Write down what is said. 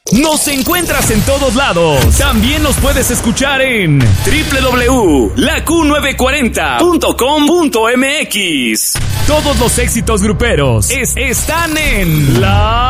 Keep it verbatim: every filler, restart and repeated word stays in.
Nos encuentras en todos lados. También nos puedes escuchar en doble u doble u doble u punto la Q novecientos cuarenta punto com punto m x. Todos los éxitos gruperos es, están en La